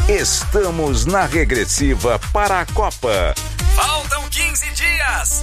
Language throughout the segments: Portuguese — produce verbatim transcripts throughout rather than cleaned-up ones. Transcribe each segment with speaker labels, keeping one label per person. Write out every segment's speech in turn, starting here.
Speaker 1: Estamos na regressiva para a Copa.
Speaker 2: Faltam quinze dias.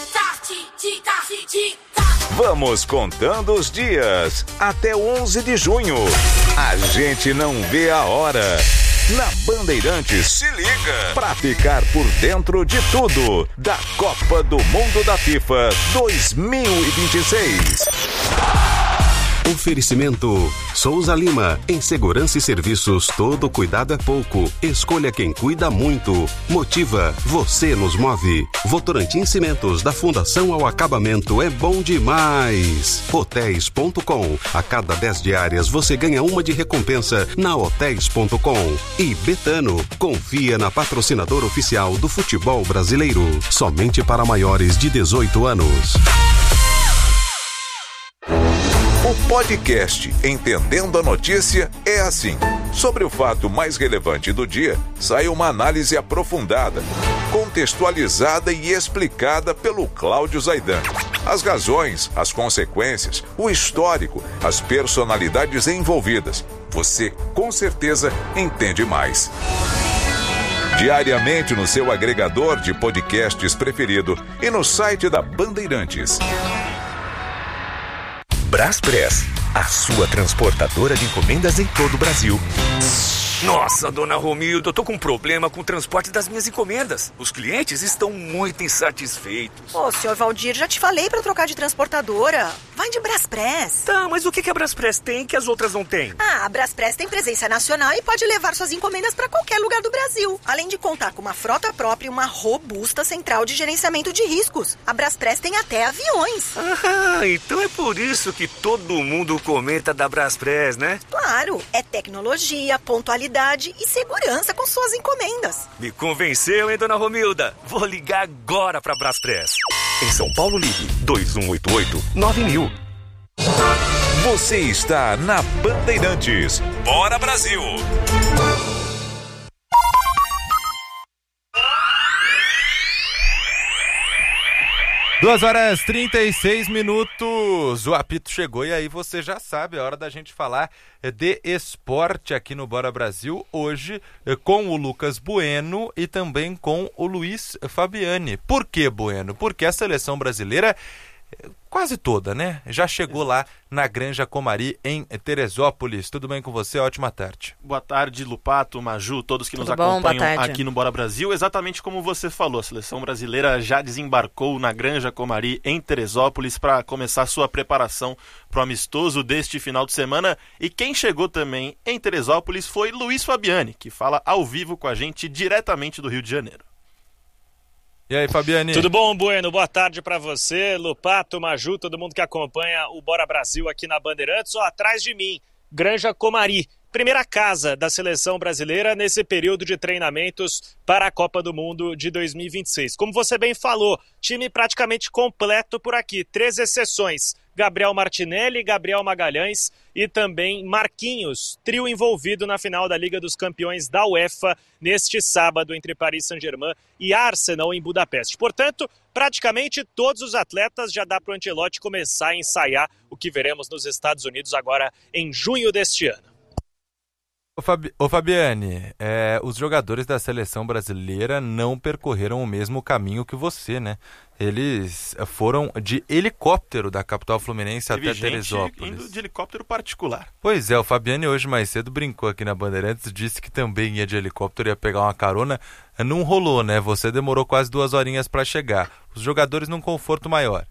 Speaker 1: Vamos contando os dias até o onze de junho. A gente não vê a hora. Na Bandeirantes, se liga pra ficar por dentro de tudo da Copa do Mundo da FIFA dois mil e vinte e seis.
Speaker 3: Oferecimento Souza Lima. Em segurança e serviços, todo cuidado é pouco. Escolha quem cuida muito. Motiva, você nos move. Votorantim Cimentos, da fundação ao acabamento, é bom demais. Hotéis ponto com. A cada dez diárias você ganha uma de recompensa na hotéis ponto com. E Betano, confia na patrocinadora oficial do futebol brasileiro. Somente para maiores de dezoito anos.
Speaker 1: O podcast Entendendo a Notícia é assim. Sobre o fato mais relevante do dia, sai uma análise aprofundada, contextualizada e explicada pelo Cláudio Zaidan. As razões, as consequências, o histórico, as personalidades envolvidas. Você, com certeza, entende mais. Diariamente no seu agregador de podcasts preferido e no site da Bandeirantes.
Speaker 4: Braspress, a sua transportadora de encomendas em todo o Brasil.
Speaker 2: Nossa, dona Romilda, eu tô com um problema com o transporte das minhas encomendas. Os clientes estão muito insatisfeitos.
Speaker 5: Ô, senhor Valdir, já te falei pra trocar de transportadora. Vai de Braspress.
Speaker 2: Tá, mas o que que a Braspress tem que as outras não têm?
Speaker 5: Ah, a Braspress tem presença nacional e pode levar suas encomendas pra qualquer lugar do Brasil. Além de contar com uma frota própria e uma robusta central de gerenciamento de riscos. A Braspress tem até aviões.
Speaker 2: Ah, então é por isso que todo mundo comenta da Braspress, né?
Speaker 5: Claro, é tecnologia, pontualidade e segurança com suas encomendas.
Speaker 2: Me convenceu, hein, dona Romilda? Vou ligar agora pra Braspress.
Speaker 4: Em São Paulo, ligue dois um oito oito nove mil.
Speaker 1: Você está na Bandeirantes. Bora, Brasil!
Speaker 6: Duas horas e trinta e seis minutos, o apito chegou e aí você já sabe, é hora da gente falar de esporte aqui no Bora Brasil, hoje com o Lucas Bueno e também com o Luiz Fabiani. Por que, Bueno? Porque a seleção brasileira, quase toda, né? Já chegou lá na Granja Comari, em Teresópolis. Tudo bem com você? Ótima tarde.
Speaker 7: Boa tarde, Lupato, Maju, todos que
Speaker 5: Tudo
Speaker 7: nos
Speaker 5: bom?
Speaker 7: acompanham aqui no Bora Brasil. Exatamente como você falou, a seleção brasileira já desembarcou na Granja Comari, em Teresópolis, para começar sua preparação para o amistoso deste final de semana. E quem chegou também em Teresópolis foi Luiz Fabiani, que fala ao vivo com a gente diretamente do Rio de Janeiro.
Speaker 6: E aí, Fabiani?
Speaker 8: Tudo bom, Bueno? Boa tarde pra você, Lupato, Maju, todo mundo que acompanha o Bora Brasil aqui na Bandeirantes. Ó, atrás de mim, Granja Comari, primeira casa da seleção brasileira nesse período de treinamentos para a Copa do Mundo de dois mil e vinte e seis. Como você bem falou, time praticamente completo por aqui, três exceções. Gabriel Martinelli, Gabriel Magalhães e também Marquinhos, trio envolvido na final da Liga dos Campeões da UEFA neste sábado entre Paris Saint-Germain e Arsenal em Budapeste. Portanto, praticamente todos os atletas já dá para o Ancelotti começar a ensaiar o que veremos nos Estados Unidos agora em junho deste ano.
Speaker 6: Ô, Fabi... Ô Fabiane, é, os jogadores da seleção brasileira não percorreram o mesmo caminho que você, né? Eles foram de helicóptero da capital fluminense
Speaker 7: Teve
Speaker 6: até Teresópolis.
Speaker 7: Indo de helicóptero particular.
Speaker 6: Pois é, o Fabiane hoje mais cedo brincou aqui na Bandeirantes, disse que também ia de helicóptero, ia pegar uma carona. Não rolou, né? Você demorou quase duas horinhas para chegar. Os jogadores num conforto maior.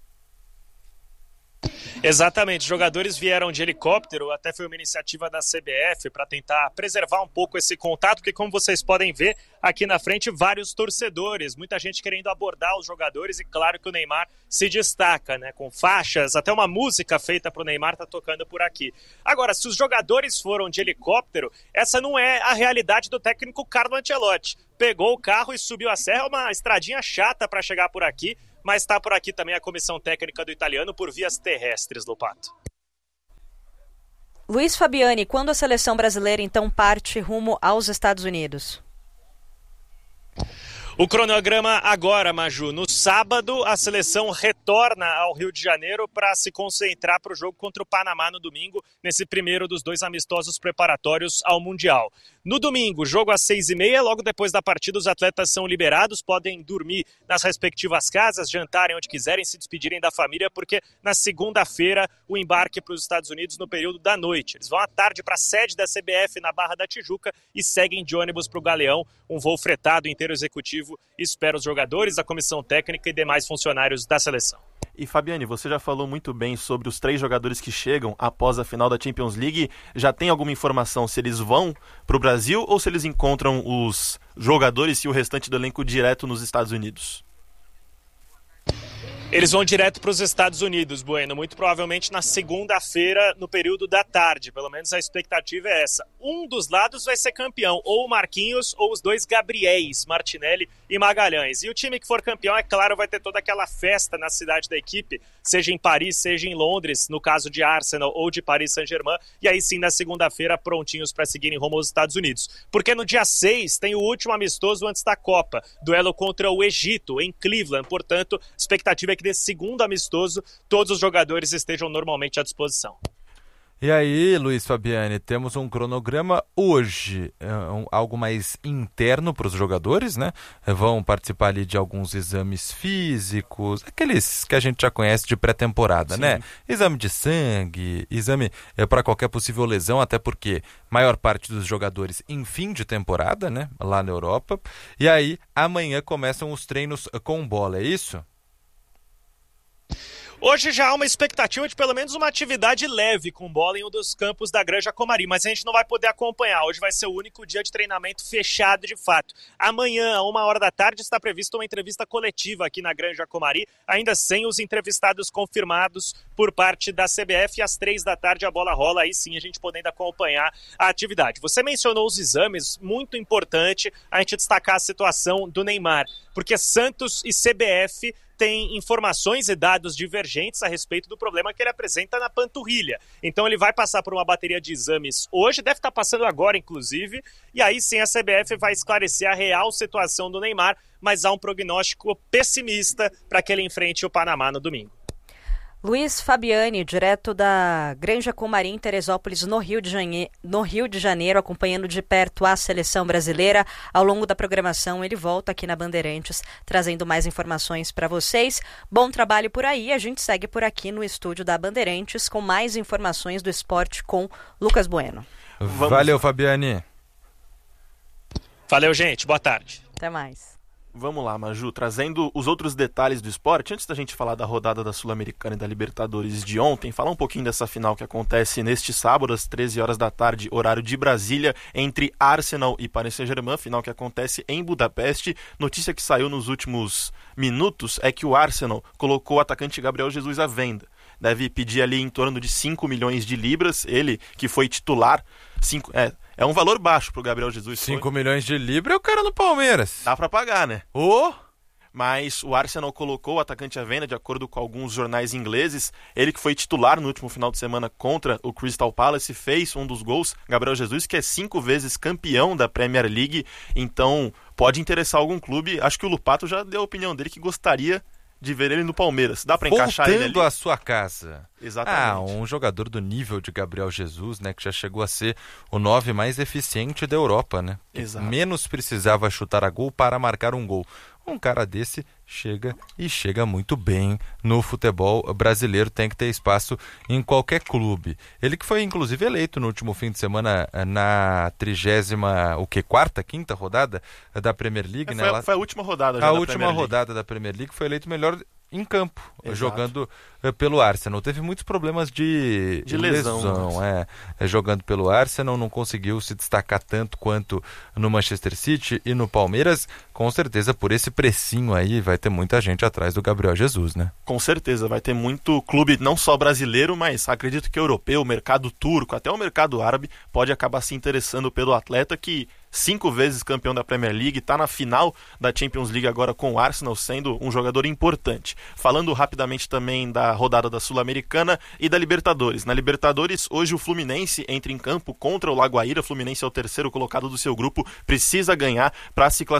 Speaker 8: Exatamente, jogadores vieram de helicóptero, até foi uma iniciativa da C B F para tentar preservar um pouco esse contato, porque como vocês podem ver aqui na frente, vários torcedores, muita gente querendo abordar os jogadores e claro que o Neymar se destaca, né, com faixas, até uma música feita para o Neymar tá tocando por aqui. Agora, se os jogadores foram de helicóptero, essa não é a realidade do técnico Carlo Ancelotti. Pegou o carro e subiu a serra, uma estradinha chata para chegar por aqui, mas está por aqui também a comissão técnica do italiano por vias terrestres, Lopato.
Speaker 9: Luiz Fabiani, quando a seleção brasileira então parte rumo aos Estados Unidos?
Speaker 8: O cronograma agora, Maju. No sábado, a seleção retorna ao Rio de Janeiro para se concentrar para o jogo contra o Panamá no domingo, nesse primeiro dos dois amistosos preparatórios ao Mundial. No domingo, jogo às seis e meia, logo depois da partida os atletas são liberados, podem dormir nas respectivas casas, jantarem onde quiserem, se despedirem da família, porque na segunda-feira o embarque para os Estados Unidos no período da noite. Eles vão à tarde para a sede da C B F na Barra da Tijuca e seguem de ônibus para o Galeão, um voo fretado inteiro executivo, espera os jogadores, a comissão técnica e demais funcionários da seleção.
Speaker 7: E Fabiane, você já falou muito bem sobre os três jogadores que chegam após a final da Champions League. Já tem alguma informação se eles vão para o Brasil ou se eles encontram os jogadores e o restante do elenco direto nos Estados Unidos?
Speaker 8: Eles vão direto para os Estados Unidos, Bueno, muito provavelmente na segunda-feira, no período da tarde. Pelo menos a expectativa é essa. Um dos lados vai ser campeão, ou o Marquinhos ou os dois Gabriéis, Martinelli e Magalhães. E o time que for campeão, é claro, vai ter toda aquela festa na cidade da equipe, seja em Paris, seja em Londres, no caso de Arsenal ou de Paris Saint-Germain. E aí sim, na segunda-feira, prontinhos para seguirem rumo aos Estados Unidos. Porque no dia seis tem o último amistoso antes da Copa, duelo contra o Egito, em Cleveland. Portanto, a expectativa é que desse segundo amistoso, todos os jogadores estejam normalmente à disposição.
Speaker 6: E aí, Luiz Fabiani, temos um cronograma hoje, um, algo mais interno para os jogadores, né? Vão participar ali de alguns exames físicos, aqueles que a gente já conhece de pré-temporada, né? Exame de sangue, exame é, para qualquer possível lesão, até porque maior parte dos jogadores em fim de temporada, né? Lá na Europa. E aí, amanhã começam os treinos com bola, é isso?
Speaker 8: Hoje já há uma expectativa de pelo menos uma atividade leve com bola em um dos campos da Granja Comari, mas a gente não vai poder acompanhar. Hoje vai ser o único dia de treinamento fechado de fato. Amanhã, a uma hora da tarde, está prevista uma entrevista coletiva aqui na Granja Comari, ainda sem os entrevistados confirmados por parte da C B F. E às três da tarde a bola rola, aí sim a gente podendo acompanhar a atividade. Você mencionou os exames, muito importante a gente destacar a situação do Neymar, porque Santos e C B F tem informações e dados divergentes a respeito do problema que ele apresenta na panturrilha. Então ele vai passar por uma bateria de exames hoje, deve estar passando agora inclusive, e aí sim a C B F vai esclarecer a real situação do Neymar, mas há um prognóstico pessimista para que ele enfrente o Panamá no domingo.
Speaker 9: Luiz Fabiani, direto da Granja Comari, em Teresópolis, no Rio de Janeiro, no Rio de Janeiro, acompanhando de perto a seleção brasileira. Ao longo da programação, ele volta aqui na Bandeirantes, trazendo mais informações para vocês. Bom trabalho por aí. A gente segue por aqui no estúdio da Bandeirantes com mais informações do esporte com Lucas Bueno.
Speaker 6: Vamos. Valeu, Fabiani.
Speaker 8: Valeu, gente. Boa tarde.
Speaker 9: Até mais.
Speaker 7: Vamos lá, Maju, trazendo os outros detalhes do esporte, antes da gente falar da rodada da Sul-Americana e da Libertadores de ontem, falar um pouquinho dessa final que acontece neste sábado, às treze horas da tarde, horário de Brasília, entre Arsenal e Paris Saint-Germain, final que acontece em Budapeste. Notícia que saiu nos últimos minutos é que o Arsenal colocou o atacante Gabriel Jesus à venda. Deve pedir ali em torno de cinco milhões de libras, ele que foi titular, cinco, é, é um valor baixo pro Gabriel Jesus.
Speaker 6: cinco milhões de libras é o cara no Palmeiras.
Speaker 7: Dá pra pagar, né?
Speaker 6: Ô! Oh.
Speaker 7: Mas o Arsenal colocou o atacante à venda, de acordo com alguns jornais ingleses. Ele que foi titular no último final de semana contra o Crystal Palace, fez um dos gols. Gabriel Jesus, que é cinco vezes campeão da Premier League, então pode interessar algum clube. Acho que o Lupato já deu a opinião dele que gostaria de ver ele no Palmeiras. Dá pra encaixar ele ali?
Speaker 6: Voltando à sua casa.
Speaker 7: Exatamente.
Speaker 6: Ah, um jogador do nível de Gabriel Jesus, né, que já chegou a ser o nove mais eficiente da Europa, né?
Speaker 7: Exato.
Speaker 6: Menos precisava chutar a gol para marcar um gol. Um cara desse chega e chega muito bem no futebol brasileiro, tem que ter espaço em qualquer clube. Ele que foi inclusive eleito no último fim de semana na trigésima, o que, quarta, quinta rodada da Premier League,
Speaker 7: é,
Speaker 6: né?
Speaker 7: Foi,
Speaker 6: Ela...
Speaker 7: foi a última rodada já
Speaker 6: A
Speaker 7: da
Speaker 6: última
Speaker 7: Premier League.
Speaker 6: rodada da Premier League foi eleito melhor em campo,
Speaker 7: Exato.
Speaker 6: jogando uh, pelo Arsenal. Teve muitos problemas de,
Speaker 7: de lesão,
Speaker 6: lesão é, é, jogando pelo Arsenal, não conseguiu se destacar tanto quanto no Manchester City e no Palmeiras. Com certeza, por esse precinho aí, vai ter muita gente atrás do Gabriel Jesus, né?
Speaker 7: Com certeza, vai ter muito clube, não só brasileiro, mas acredito que europeu, o mercado turco, até o mercado árabe, pode acabar se interessando pelo atleta que cinco vezes campeão da Premier League, está na final da Champions League agora com o Arsenal, sendo um jogador importante. Falando rapidamente também da rodada da Sul-Americana e da Libertadores. Na Libertadores, hoje o Fluminense entra em campo contra o Lagoaíra. O Fluminense é o terceiro colocado do seu grupo, precisa ganhar para se classificar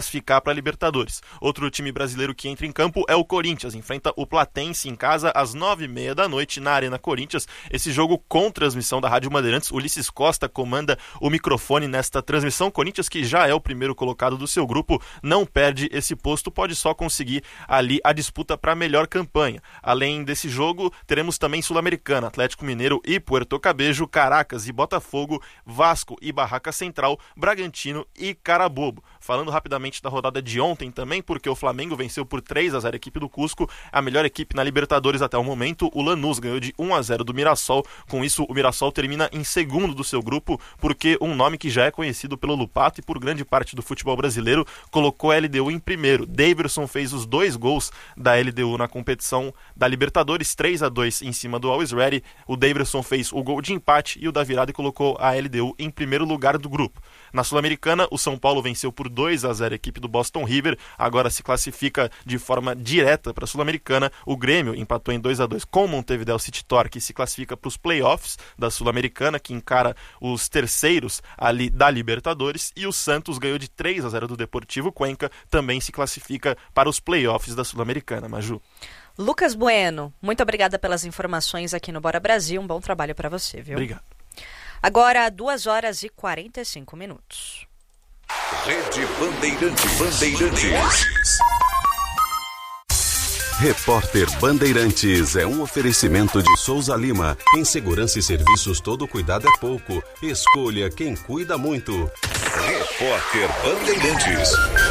Speaker 7: para a Libertadores. Outro time brasileiro que entra em campo é o Corinthians, enfrenta o Platense em casa às nove e meia da noite na Arena Corinthians. Esse jogo com transmissão da Rádio Bandeirantes. Ulisses Costa comanda o microfone nesta transmissão. Corinthians, que já é o primeiro colocado do seu grupo, não perde esse posto, pode só conseguir ali a disputa para a melhor campanha. Além desse jogo, teremos também Sul-Americana, Atlético Mineiro e Puerto Cabejo, Caracas e Botafogo, Vasco e Barraca Central, Bragantino e Carabobo. Falando rapidamente da rodada de ontem também, porque o Flamengo venceu por três a zero a equipe do Cusco, a melhor equipe na Libertadores até o momento. O Lanús ganhou de um a zero do Mirassol. Com isso, o Mirassol termina em segundo do seu grupo, porque um nome que já é conhecido pelo Lupato e por grande parte do futebol brasileiro colocou a L D U em primeiro. Daverson fez os dois gols da L D U na competição da Libertadores, três a dois em cima do Always Ready. O Daverson fez o gol de empate e o da virada e colocou a L D U em primeiro lugar do grupo. Na Sul-Americana, o São Paulo venceu por dois a zero a equipe do Boston River, agora se classifica de forma direta para a Sul-Americana. O Grêmio empatou em dois a dois com o Montevideo City Torque, que se classifica para os playoffs da Sul-Americana, que encara os terceiros ali da Libertadores, e o Santos ganhou de três a zero do Deportivo Cuenca, também se classifica para os playoffs da Sul-Americana. Maju.
Speaker 9: Lucas Bueno, muito obrigada pelas informações aqui no Bora Brasil, um bom trabalho para você, viu?
Speaker 7: Obrigado.
Speaker 9: Agora, duas horas e quarenta e cinco minutos.
Speaker 1: Rede Bandeirantes. Bandeirantes.
Speaker 3: Repórter Bandeirantes é um oferecimento de Souza Lima. Em segurança e serviços, todo cuidado é pouco. Escolha quem cuida muito.
Speaker 1: Repórter Bandeirantes.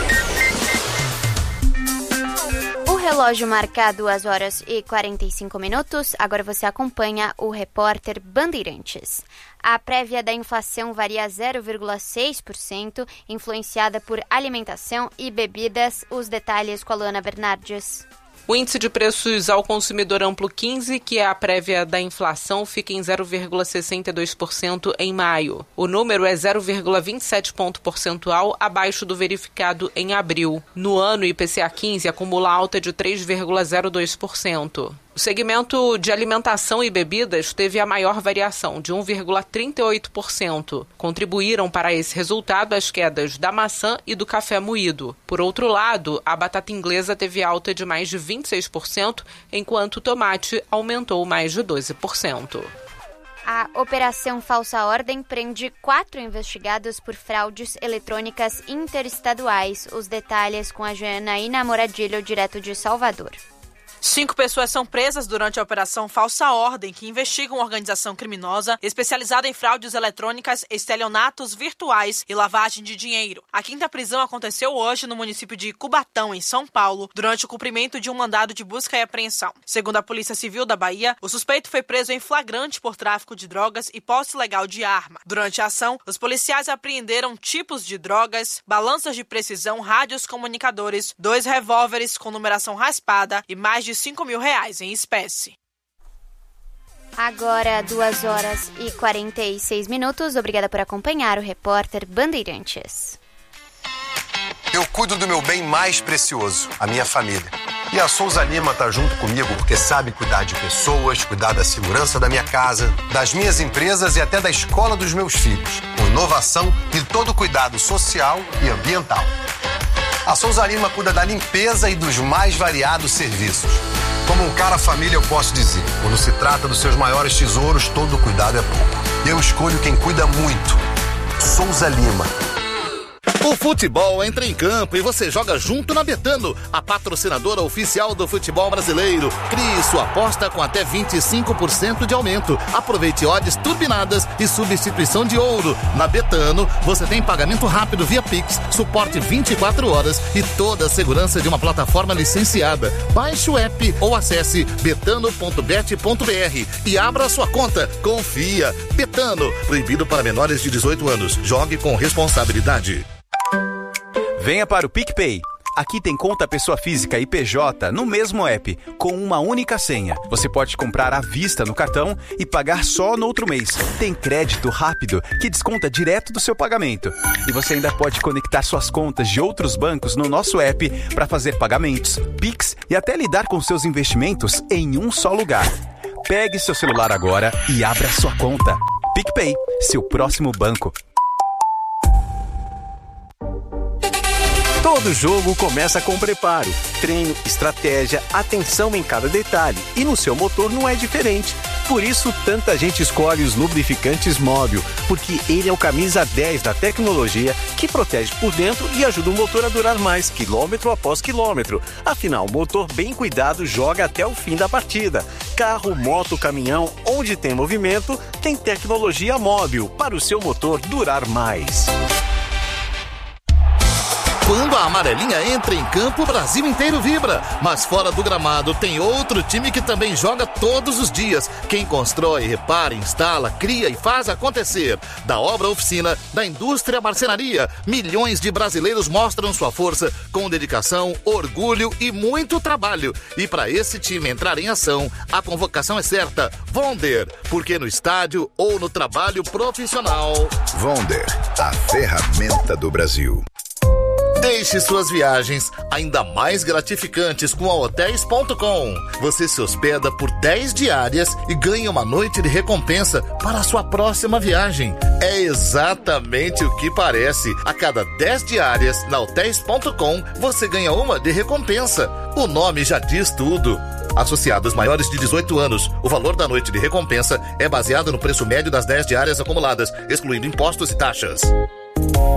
Speaker 10: O relógio marca duas horas e quarenta e cinco minutos. Agora você acompanha o Repórter Bandeirantes. A prévia da inflação varia zero vírgula seis por cento, influenciada por alimentação e bebidas. Os detalhes com a Luana Bernardes.
Speaker 11: O índice de preços ao consumidor amplo quinze, que é a prévia da inflação, fica em zero vírgula sessenta e dois por cento em maio. O número é zero vírgula vinte e sete ponto percentual abaixo do verificado em abril. No ano, o I P C A quinze acumula alta de três vírgula zero dois por cento. O segmento de alimentação e bebidas teve a maior variação, de um vírgula trinta e oito por cento. Contribuíram para esse resultado as quedas da maçã e do café moído. Por outro lado, a batata inglesa teve alta de mais de vinte e seis por cento, enquanto o tomate aumentou mais de doze por cento.
Speaker 10: A Operação Falsa Ordem prende quatro investigados por fraudes eletrônicas interestaduais. Os detalhes com a Janaína Moradilho, direto de Salvador.
Speaker 12: Cinco pessoas são presas durante a Operação Falsa Ordem, que investiga uma organização criminosa especializada em fraudes eletrônicas, estelionatos virtuais e lavagem de dinheiro. A quinta prisão aconteceu hoje no município de Cubatão, em São Paulo, durante o cumprimento de um mandado de busca e apreensão. Segundo a Polícia Civil da Bahia, o suspeito foi preso em flagrante por tráfico de drogas e posse ilegal de arma. Durante a ação, os policiais apreenderam tipos de drogas, balanças de precisão, rádios comunicadores, dois revólveres com numeração raspada e mais de cinco mil reais em espécie.
Speaker 10: Agora, duas horas e quarenta e seis minutos. Obrigada por acompanhar o Repórter Bandeirantes.
Speaker 13: Eu cuido do meu bem mais precioso, a minha família. E a Souza Lima está junto comigo porque sabe cuidar de pessoas, cuidar da segurança da minha casa, das minhas empresas e até da escola dos meus filhos, com inovação e todo cuidado social e ambiental. A Souza Lima cuida da limpeza e dos mais variados serviços. Como um cara família, eu posso dizer, quando se trata dos seus maiores tesouros, todo cuidado é pouco. Eu escolho quem cuida muito. Souza Lima.
Speaker 14: O futebol entra em campo e você joga junto na Betano, a patrocinadora oficial do futebol brasileiro. Crie sua aposta com até vinte e cinco por cento de aumento. Aproveite odds turbinadas e substituição de ouro. Na Betano, você tem pagamento rápido via Pix, suporte vinte e quatro horas e toda a segurança de uma plataforma licenciada. Baixe o app ou acesse betano ponto bet ponto br e abra sua conta. Confia. Betano, proibido para menores de dezoito anos. Jogue com responsabilidade.
Speaker 15: Venha para o PicPay. Aqui tem conta pessoa física e P J no mesmo app, com uma única senha. Você pode comprar à vista no cartão e pagar só no outro mês. Tem crédito rápido que desconta direto do seu pagamento. E você ainda pode conectar suas contas de outros bancos no nosso app para fazer pagamentos, Pix e até lidar com seus investimentos em um só lugar. Pegue seu celular agora e abra sua conta. PicPay, seu próximo banco.
Speaker 16: Todo jogo começa com preparo, treino, estratégia, atenção em cada detalhe. E no seu motor não é diferente. Por isso, tanta gente escolhe os lubrificantes Móbil, porque ele é o camisa dez da tecnologia que protege por dentro e ajuda o motor a durar mais, quilômetro após quilômetro. Afinal, o motor bem cuidado joga até o fim da partida. Carro, moto, caminhão, onde tem movimento, tem tecnologia Móbil para o seu motor durar mais.
Speaker 14: Quando a amarelinha entra em campo, o Brasil inteiro vibra. Mas fora do gramado tem outro time que também joga todos os dias. Quem constrói, repara, instala, cria e faz acontecer. Da obra à oficina, da indústria à marcenaria, milhões de brasileiros mostram sua força com dedicação, orgulho e muito trabalho. E para esse time entrar em ação, a convocação é certa. Vonder, porque no estádio ou no trabalho profissional.
Speaker 17: Vonder, a ferramenta do Brasil.
Speaker 14: Deixe suas viagens ainda mais gratificantes com a hotéis ponto com. Você se hospeda por dez diárias e ganha uma noite de recompensa para a sua próxima viagem. É exatamente o que parece. A cada dez diárias na hotéis ponto com, você ganha uma de recompensa. O nome já diz tudo. Associados maiores de dezoito anos, o valor da noite de recompensa é baseado no preço médio das dez diárias acumuladas, excluindo impostos e taxas.